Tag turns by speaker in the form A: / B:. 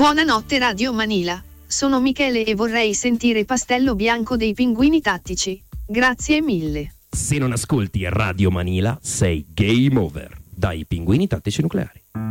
A: Buonanotte Radio Manila, sono Michele e vorrei sentire Pastello Bianco dei Pinguini Tattici. Grazie mille.
B: Se non ascolti Radio Manila sei game over. Dai Pinguini Tattici Nucleari.